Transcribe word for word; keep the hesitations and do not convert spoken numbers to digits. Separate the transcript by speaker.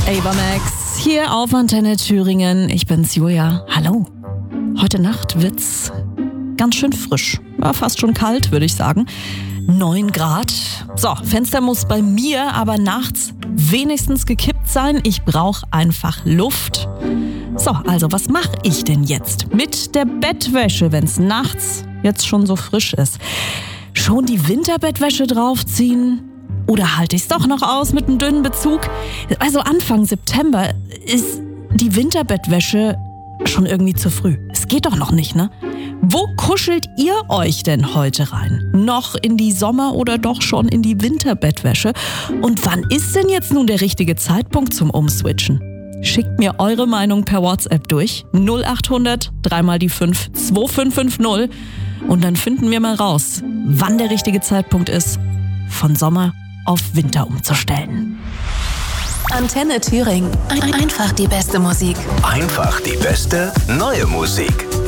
Speaker 1: Ava Max hier auf Antenne Thüringen. Ich bin's, Julia. Hallo. Heute Nacht wird's ganz schön frisch. Ja, fast schon kalt, würde ich sagen. neun Grad. So, Fenster muss bei mir aber nachts wenigstens gekippt sein. Ich brauche einfach Luft. So, also was mache ich denn jetzt mit der Bettwäsche, wenn's nachts jetzt schon so frisch ist? Schon die Winterbettwäsche draufziehen? Oder halte ich es doch noch aus mit einem dünnen Bezug? Also Anfang September ist die Winterbettwäsche schon irgendwie zu früh. Es geht doch noch nicht, ne? Wo kuschelt ihr euch denn heute rein? Noch in die Sommer- oder doch schon in die Winterbettwäsche? Und wann ist denn jetzt nun der richtige Zeitpunkt zum Umswitchen? Schickt mir eure Meinung per WhatsApp durch. null acht hundert, dreimal die fünf, zwei fünf fünf null. Und dann finden wir mal raus, wann der richtige Zeitpunkt ist, von Sommer auf Winter umzustellen.
Speaker 2: Antenne Thüringen. Einfach die beste Musik.
Speaker 3: Einfach die beste neue Musik.